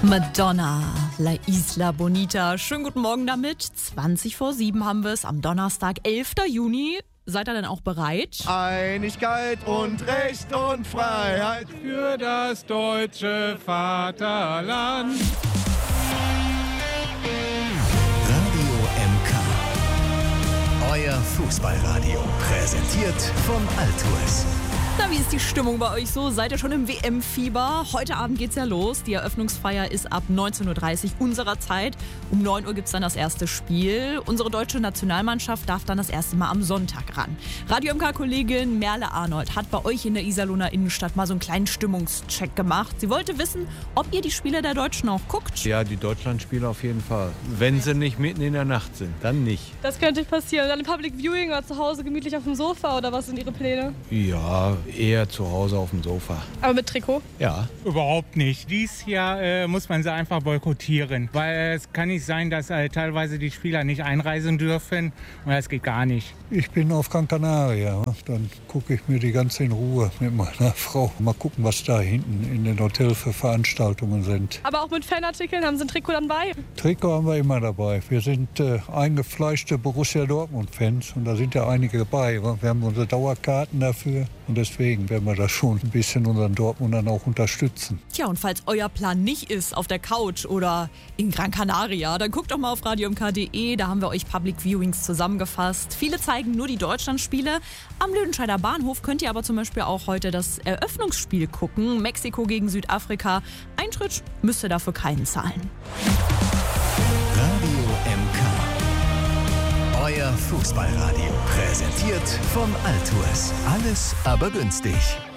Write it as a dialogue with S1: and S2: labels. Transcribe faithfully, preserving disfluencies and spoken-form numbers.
S1: Madonna, La Isla Bonita. Schönen guten Morgen damit. zwanzig vor sieben haben wir es am Donnerstag, elften Juni. Seid ihr denn auch bereit?
S2: Einigkeit und Recht und Freiheit
S3: für das deutsche Vaterland.
S4: Radio M K. Euer Fußballradio. Präsentiert von Altours.
S1: Na, wie ist die Stimmung bei euch so? Seid ihr schon im W M-Fieber? Heute Abend geht's ja los. Die Eröffnungsfeier ist ab neunzehn Uhr dreißig unserer Zeit. Um neun Uhr gibt's dann das erste Spiel. Unsere deutsche Nationalmannschaft darf dann das erste Mal am Sonntag ran. Radio M K-Kollegin Merle Arnold hat bei euch in der Iserlohner Innenstadt mal so einen kleinen Stimmungscheck gemacht. Sie wollte wissen, ob ihr die Spiele der Deutschen auch guckt.
S3: Ja, die Deutschlandspiele auf jeden Fall. Wenn sie nicht mitten in der Nacht sind, dann nicht.
S5: Das könnte passieren. Dann im Public Viewing oder zu Hause gemütlich auf dem Sofa oder was sind Ihre Pläne?
S3: Ja, eher zu Hause auf dem Sofa.
S5: Aber mit Trikot?
S3: Ja.
S6: Überhaupt nicht. Dies Jahr äh, muss man sie einfach boykottieren, weil äh, es kann nicht sein, dass äh, teilweise die Spieler nicht einreisen dürfen und das geht gar nicht.
S7: Ich bin auf Gran Canaria. Dann gucke ich mir die ganze in Ruhe mit meiner Frau. Mal gucken, was da hinten in den Hotels für Veranstaltungen sind.
S5: Aber auch mit Fanartikeln, haben Sie ein Trikot dann bei?
S7: Trikot haben wir immer dabei. Wir sind äh, eingefleischte Borussia Dortmund-Fans und da sind ja einige dabei. Wir haben unsere Dauerkarten dafür und deswegen werden wir da schon ein bisschen unseren Dortmundern auch unterstützen.
S1: Tja, und falls euer Plan nicht ist, auf der Couch oder in Gran Canaria, dann guckt doch mal auf radio m k punkt d e, da haben wir euch Public Viewings zusammengefasst. Viele zeigen nur die Deutschlandspiele. Am Lüdenscheider Bahnhof könnt ihr aber zum Beispiel auch heute das Eröffnungsspiel gucken. Mexiko gegen Südafrika. Eintritt müsst ihr dafür keinen zahlen.
S4: Radio M K. Euer Fußballradio. Präsentiert von Altours. Alles aber günstig.